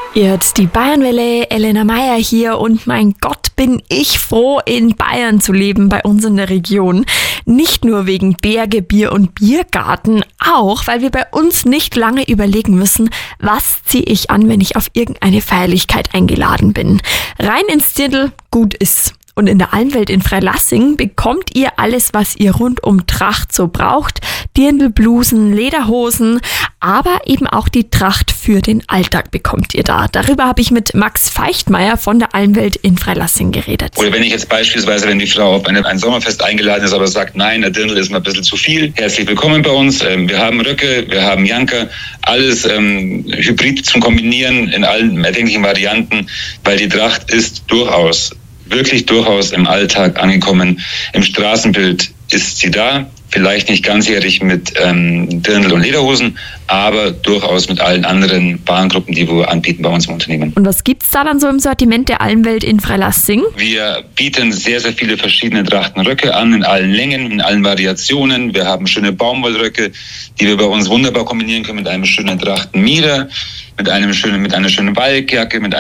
Ihr hört die Bayernwelle, Elena Meyer hier und mein Gott, bin ich froh, in Bayern zu leben, bei uns in der Region. Nicht nur wegen Berge, Bier und Biergarten, auch weil wir bei uns nicht lange überlegen müssen, was ziehe ich an, wenn ich auf irgendeine Feierlichkeit eingeladen bin. Rein ins Dirndl, gut ist. Und in der Almwelt in Freilassing bekommt ihr alles, was ihr rund um Tracht so braucht. Dirndlblusen, Lederhosen, aber eben auch die Tracht für den Alltag bekommt ihr da. Darüber habe ich mit Max Feichtmeier von der Almwelt in Freilassing geredet. Oder wenn ich jetzt beispielsweise, wenn die Frau auf ein Sommerfest eingeladen ist, aber sagt, nein, der Dirndl ist mir ein bisschen zu viel. Herzlich willkommen bei uns. Wir haben Röcke, wir haben Janker, alles hybrid zum Kombinieren in allen erdenklichen Varianten, weil die Tracht ist wirklich durchaus im Alltag angekommen. Im Straßenbild ist sie da, vielleicht nicht ganzjährig mit Dirndl und Lederhosen, aber durchaus mit allen anderen Warengruppen, die wir anbieten bei uns im Unternehmen. Und was gibt's da dann so im Sortiment der Almwelt in Freilassing? Wir bieten sehr, sehr viele verschiedene Trachtenröcke an, in allen Längen, in allen Variationen. Wir haben schöne Baumwollröcke, die wir bei uns wunderbar kombinieren können mit einem schönen Trachtenmieder, mit einer schönen Balkjacke, mit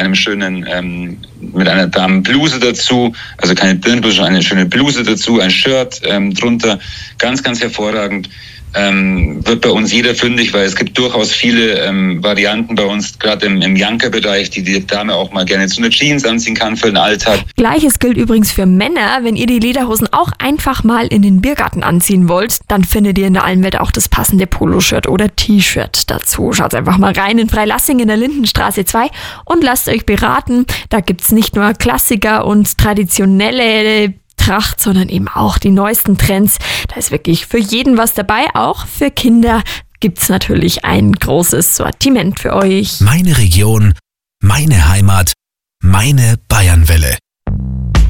einer Damenbluse dazu, also keine Dirndlbluse, sondern eine schöne Bluse dazu, ein Shirt drunter, ganz, ganz hervorragend. Wird bei uns jeder fündig, weil es gibt durchaus viele Varianten bei uns, gerade im Janker-Bereich, die Dame auch mal gerne zu einer Jeans anziehen kann für den Alltag. Gleiches gilt übrigens für Männer. Wenn ihr die Lederhosen auch einfach mal in den Biergarten anziehen wollt, dann findet ihr in der Almwelt auch das passende Poloshirt oder T-Shirt dazu. Schaut einfach mal rein in Freilassing in der Lindenstraße 2 und lasst euch beraten. Da gibt's nicht nur Klassiker und traditionelle Tracht, sondern eben auch die neuesten Trends. Da ist wirklich für jeden was dabei. Auch für Kinder gibt's natürlich ein großes Sortiment für euch. Meine Region, meine Heimat, meine Bayernwelle.